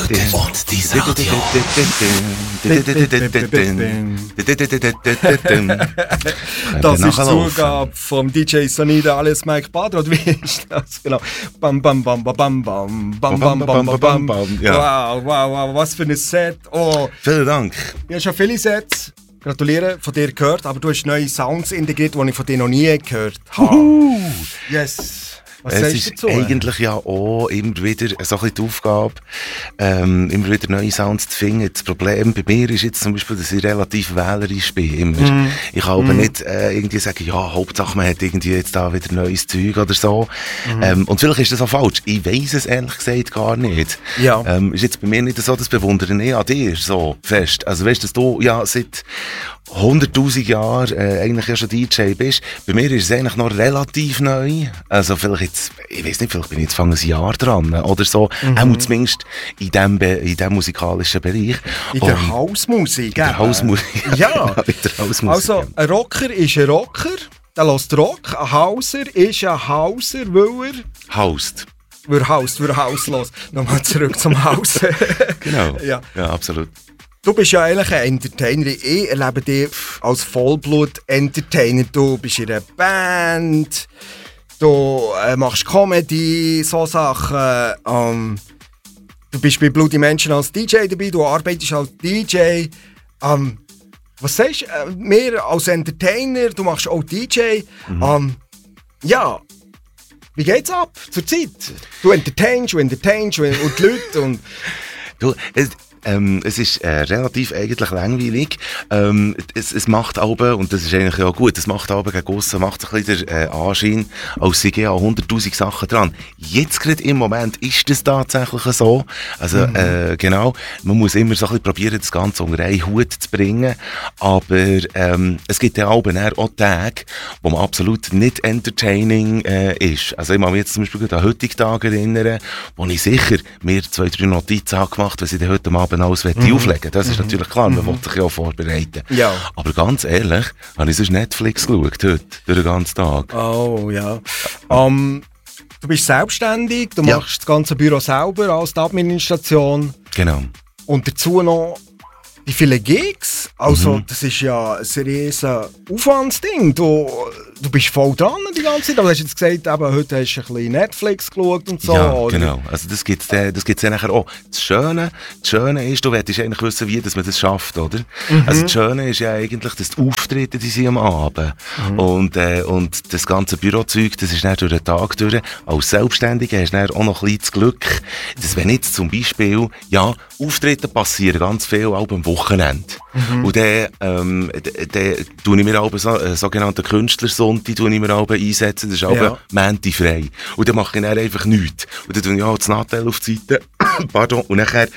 Gurte und die Radio. Das ist die Zugabe vom DJ Sonida alias Mike Bader, oder wie ist das? Genau. Bam, bam, bam, bam, bam, bam, bam, bam, bam, bam, bam. Ja. Wow, was für ein Set. Oh. Vielen Dank. Ich habe schon viele Sets, gratuliere, von dir gehört, aber du hast neue Sounds integriert, die ich von dir noch nie gehört habe. Yes. Was es sagst ist du dazu? eigentlich ja auch immer wieder so ein bisschen die Aufgabe, immer wieder neue Sounds zu finden. Das Problem bei mir ist jetzt zum Beispiel, dass ich relativ wählerisch bin. Immer. Ich kann aber nicht irgendwie sagen, ja, Hauptsache man hat irgendwie jetzt da wieder neues Zeug oder so. Und vielleicht ist das auch falsch. Ich weiss es ehrlich gesagt gar nicht. Ja. Ist jetzt bei mir nicht so, das bewundere ich an dir so fest. Also weißt du, dass du ja seit 100'000 Jahren eigentlich ja schon DJ bist. Bei mir ist es eigentlich noch relativ neu. Also vielleicht jetzt, ich weiss nicht, vielleicht bin ich jetzt ein Jahr dran oder so. Auch zumindest in dem musikalischen Bereich. In der Hausmusik. In der Hausmusik. Ja. In der Hausmusik. Also, ein Rocker ist ein Rocker, der hört Rock. Ein Hauser ist ein Hauser, weil er... Haust. Weil er hauslos. Nochmal zurück zum Haus. Genau. Ja. Ja, absolut. Du bist ja eigentlich ein Entertainer. Ich erlebe dich als Vollblut-Entertainer. Du bist in einer Band, du machst Comedy, so Sachen. Du bist bei Bloody Menschen als DJ dabei, du arbeitest als DJ. Was sagst du? Mehr als Entertainer, du machst auch DJ. Ja, wie geht's ab zur Zeit? Du entertainst und die Leute und... Du, es ist relativ eigentlich langweilig. Es macht aber, und das ist eigentlich ja gut, es macht aber gegen aussen, macht ein bisschen den Anschein, als sei ja 100'000 Sachen dran. Jetzt gerade im Moment ist das tatsächlich so. Also genau, man muss immer so ein bisschen probieren, das Ganze unter einen Hut zu bringen. Aber es gibt ja auch Tage, wo man absolut nicht entertaining ist. Also ich kann mich jetzt zum Beispiel an heutige Tage erinnern, wo ich sicher mir 2-3 Notizen habe gemacht, was ich dann heute Abend alles auflegen. Das ist natürlich klar, man will sich ja auch vorbereiten. Ja. Aber ganz ehrlich, habe ich sonst Netflix geschaut heute, durch den ganzen Tag. Oh ja. Du bist selbstständig, du machst das ganze Büro selber als die Administration. Genau. Und dazu noch die vielen Gigs. Also das ist ja ein riesen Aufwandsding. Du bist voll dran die ganze Zeit. Aber du hast jetzt gesagt, eben, heute hast du ein bisschen Netflix geschaut und so. Ja, oder? genau. Also das gibt's ja nachher auch. Das Schöne ist, du willst eigentlich wissen, wie dass man das schafft, oder? Also das Schöne ist ja eigentlich, dass die Auftritte, die sind am Abend. Und das ganze Bürozeug, das ist dann durch den Tag durch. Als Selbstständiger hast du dann auch noch ein bisschen das Glück, dass wenn jetzt zum Beispiel, ja, Auftritte passieren ganz viel auch am Wochenende. Und dann tue ich mir auch einen sogenannten Künstlersonntag einsetzen. Das ist auch Mänti frei. Und dann mache ich dann einfach nichts. Und dann tue ich auch das Nattel auf die Seite. Pardon. Und nachher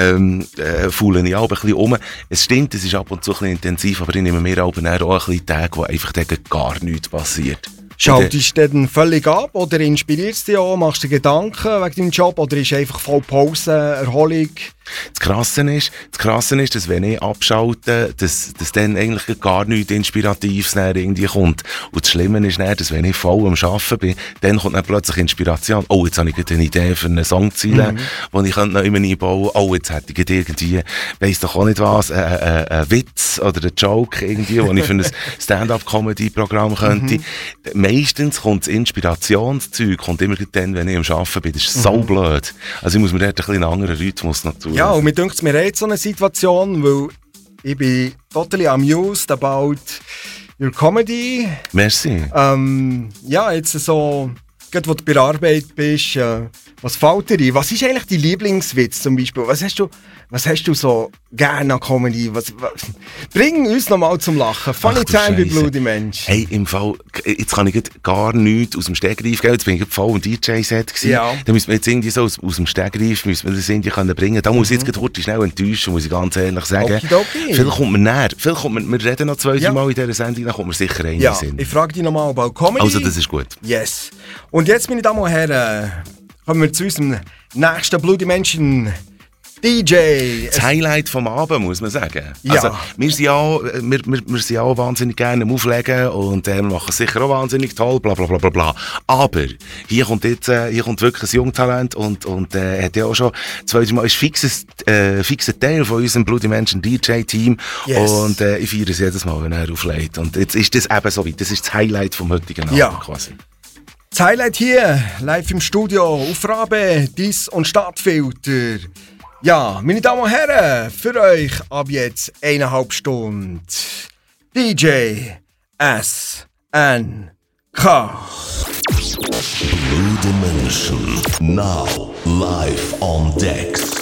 fuhle ich auch ein bisschen um. Es stimmt, es ist ab und zu ein bisschen intensiv, aber ich nehme mir auch ein bisschen Tage, wo einfach gar nichts passiert. Schaltest du dann völlig ab oder inspirierst du dich auch? Machst du dir Gedanken wegen deinem Job oder ist einfach voll Pause, Erholung? Das Krasse ist, dass wenn ich abschalte, dass dann eigentlich gar nichts Inspiratives irgendwie kommt. Und das Schlimme ist dann, dass wenn ich voll am Arbeiten bin, dann kommt dann plötzlich Inspiration. Oh, jetzt habe ich eine Idee für eine Songziele, die ich noch immer einbauen könnte. Oh, jetzt hätte ich irgendwie, weiss doch auch nicht was, einen Witz oder einen Joke irgendwie, den ich für ein Stand-up-Comedy-Programm könnte. Meistens kommt das Inspirationszeug kommt immer dann, wenn ich am Arbeiten bin. Das ist so blöd. Also ich muss mir dort ein bisschen einen anderen Rhythmus natürlich. Ja, und mir denkt mir jetzt so eine Situation, weil ich bin totally amused about your comedy. Merci. Ja, jetzt so, gerade wo du bei der Arbeit bist, was fällt dir ein? Was ist eigentlich dein Lieblingswitz zum Beispiel? Was hast du so gerne an Comedy? Bring uns nochmal zum Lachen. Funny Time bei Bloody Mensch. Hey, im Fall, jetzt kann ich gar nichts aus dem Stegreif gehen. Jetzt bin ich voll im DJ-Set gewesen. Ja. Da müssen wir jetzt irgendwie so aus dem Stegreif das irgendwie bringen. Da muss ich jetzt gerade schnell enttäuschen, muss ich ganz ehrlich sagen. Okay. Vielleicht kommt man näher. Wir reden noch 2-3 Mal in dieser Sendung, dann kommt mir sicher ein Ja, Sinn. ich frage dich nochmal über Comedy. Also, das ist gut. Yes. Und jetzt, meine Damen und Herren, kommen wir zu unserem nächsten Bloody Menschen DJ. Das Highlight vom Abend, muss man sagen. Ja. Also, wir sind ja auch wahnsinnig gerne am Auflegen und wir machen es sicher auch wahnsinnig toll, bla bla bla bla bla. Aber hier kommt wirklich ein Jungtalent und hat ja auch schon 2-3 Mal ist fixer Teil von unserem Bloody Menschen DJ-Team. Yes. Und ich feiere es jedes Mal, wenn er auflegt. Und jetzt ist das eben so weit. Das ist das Highlight vom heutigen Abend quasi. Das Highlight hier, live im Studio, auf Rabe, Dis- und Stadtfilter. Ja, meine Damen und Herren, für euch ab jetzt 1,5 Stunden DJ SNK. Blue Dimension, now live on decks.